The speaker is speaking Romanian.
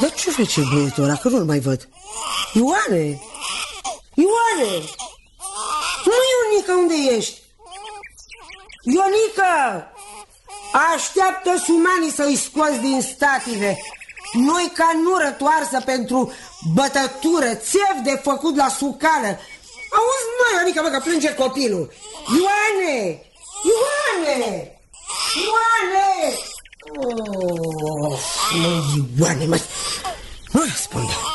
Dar ce face băietul ăla, că nu-l mai văd? Ioane! Ioane! Nu, Ionica, unde ești? Ionica! Așteaptă sumanii să-i scoți din stative. Noi ca nură toarsă pentru bătătură, țef de făcut la sucală. Auzi, mă, Ionica, mă, că plânge copilul. Ioane! Ioane! Ioane! Oh, mă, Ioane, mă, nu răspunde.